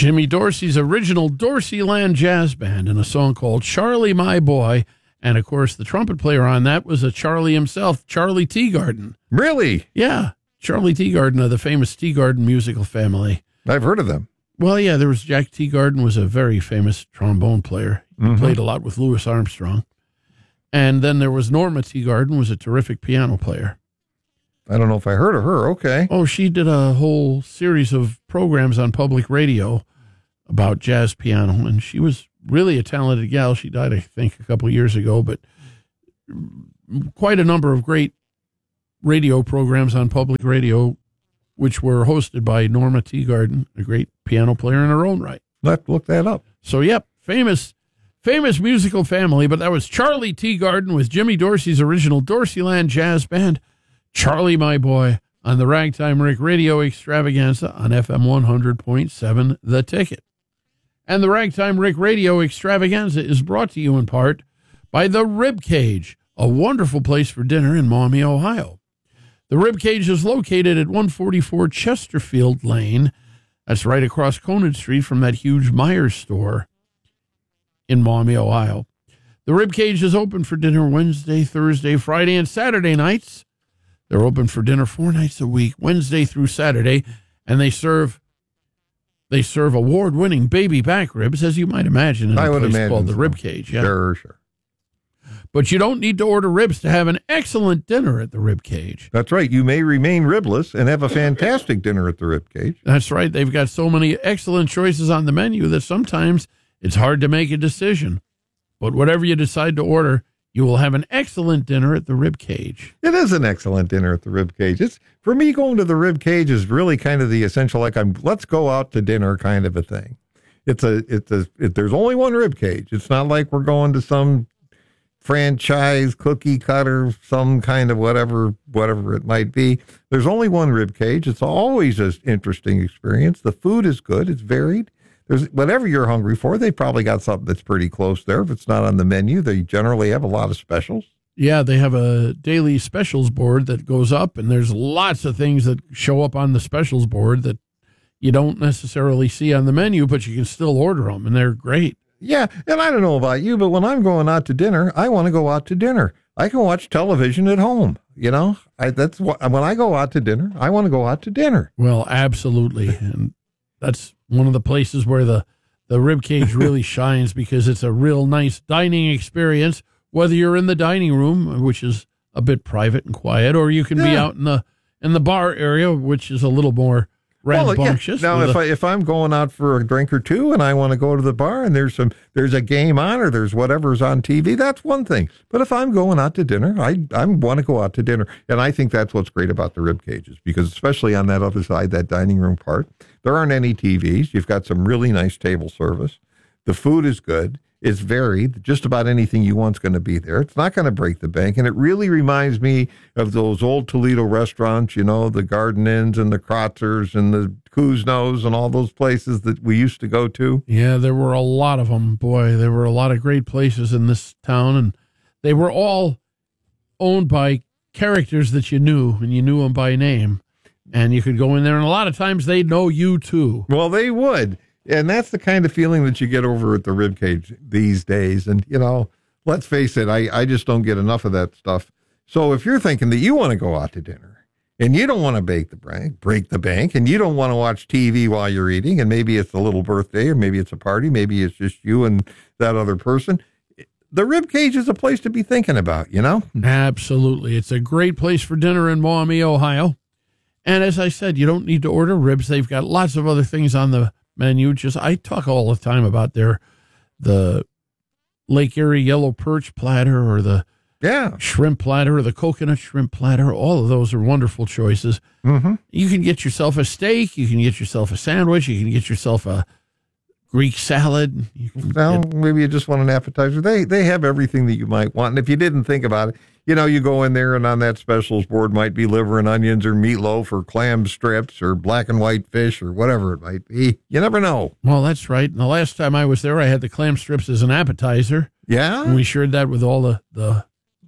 Jimmy Dorsey's original Dorseyland Jazz Band and a song called Charlie My Boy. And, of course, the trumpet player on that was a Charlie himself, Charlie Teagarden. Really? Yeah, Charlie Teagarden of the famous Teagarden musical family. I've heard of them. Well, yeah, there was Jack Teagarden was a very famous trombone player. He played a lot with Louis Armstrong. And then there was Norma Teagarden, was a terrific piano player. I don't know if I heard of her. Okay. Oh, she did a whole series of programs on public radio about jazz piano, and she was really a talented gal. She died, I think, a couple of years ago, but quite a number of great radio programs on public radio, which were hosted by Norma Teagarden, a great piano player in her own right. Let's look that up. So, yep, famous musical family, but that was Charlie Teagarden with Jimmy Dorsey's original Dorseyland Jazz Band, Charlie My Boy, on the Ragtime Rick Radio Extravaganza on FM 100.7 The Ticket. And the Ragtime Rick Radio Extravaganza is brought to you in part by the Rib Cage, a wonderful place for dinner in Maumee, Ohio. The Rib Cage is located at 144 Chesterfield Lane. That's right across Conant Street from that huge Myers store in Maumee, Ohio. The Rib Cage is open for dinner Wednesday, Thursday, Friday, and Saturday nights. They're open for dinner 4 nights a week, Wednesday through Saturday, and they serve award-winning baby back ribs, as you might imagine, in a place called the Rib Cage. Yeah. Sure. But you don't need to order ribs to have an excellent dinner at the Rib Cage. That's right. You may remain ribless and have a fantastic dinner at the Rib Cage. That's right. They've got so many excellent choices on the menu that sometimes it's hard to make a decision. But whatever you decide to order, you will have an excellent dinner at the Rib Cage. It is an excellent dinner at the Rib Cage. It's, for me, going to the Rib Cage is really kind of the essential, let's go out to dinner kind of a thing. There's only one Rib Cage. It's not like we're going to some franchise cookie cutter, some kind of whatever it might be. There's only one Rib Cage. It's always an interesting experience. The food is good. It's varied. There's whatever you're hungry for. They probably got something that's pretty close there. If it's not on the menu, they generally have a lot of specials. Yeah, they have a daily specials board that goes up, and there's lots of things that show up on the specials board that you don't necessarily see on the menu, but you can still order them, and they're great. Yeah, and I don't know about you, but when I'm going out to dinner, I want to go out to dinner. I can watch television at home. You know, when I go out to dinner, I want to go out to dinner. Well, absolutely, and that's one of the places where the Rib Cage really shines, because it's a real nice dining experience, whether you're in the dining room, which is a bit private and quiet, or you can be out in the bar area, which is a little more rambunctious. Now, if I'm going out for a drink or two and I want to go to the bar and there's a game on, or there's whatever's on TV, that's one thing. But if I'm going out to dinner, I want to go out to dinner. And I think that's what's great about the Rib Cages, because especially on that other side, that dining room part, there aren't any TVs. You've got some really nice table service. The food is good. It's varied. Just about anything you want's going to be there. It's not going to break the bank. And it really reminds me of those old Toledo restaurants, you know, the Garden Inns and the Krotzers and the Kuznos and all those places that we used to go to. Yeah, there were a lot of them. Boy, there were a lot of great places in this town, and they were all owned by characters that you knew, and you knew them by name. And you could go in there, and a lot of times they'd know you, too. Well, they would. And that's the kind of feeling that you get over at the Rib Cage these days. And, you know, let's face it, I just don't get enough of that stuff. So if you're thinking that you want to go out to dinner and you don't want to break the bank, and you don't want to watch TV while you're eating, and maybe it's a little birthday, or maybe it's a party, maybe it's just you and that other person, the Rib Cage is a place to be thinking about, you know? Absolutely. It's a great place for dinner in Maumee, Ohio. And as I said, you don't need to order ribs. They've got lots of other things on the menu. I talk all the time about the Lake Erie yellow perch platter, or the shrimp platter, or the coconut shrimp platter. All of those are wonderful choices. Mm-hmm. You can get yourself a steak. You can get yourself a sandwich. You can get yourself a Greek salad. Maybe you just want an appetizer. They have everything that you might want. And if you didn't think about it, you know, you go in there and on that specials board might be liver and onions, or meatloaf, or clam strips, or black and white fish, or whatever it might be. You never know. Well, that's right. And the last time I was there, I had the clam strips as an appetizer. Yeah? And we shared that with all the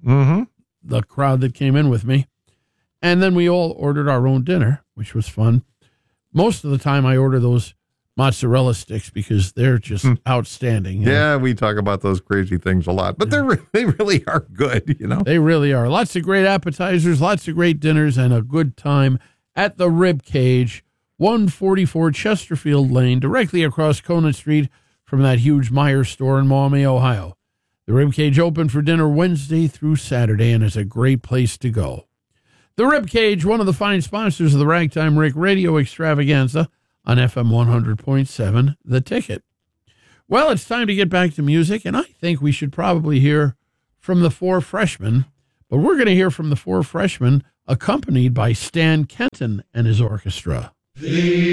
crowd that came in with me. And then we all ordered our own dinner, which was fun. Most of the time I order those mozzarella sticks because they're just outstanding. Yeah, we talk about those crazy things a lot, but they really are good, They really are. Lots of great appetizers, lots of great dinners, and a good time at the Rib Cage, 144 Chesterfield Lane, directly across Conant Street from that huge Meijer store in Maumee, Ohio. The Rib Cage open for dinner Wednesday through Saturday, and it's a great place to go. The Rib Cage, one of the fine sponsors of the Ragtime Rick Radio Extravaganza on FM 100.7, The Ticket. Well, it's time to get back to music, and I think we should probably hear from the Four Freshmen, but we're going to hear from the Four Freshmen accompanied by Stan Kenton and his orchestra.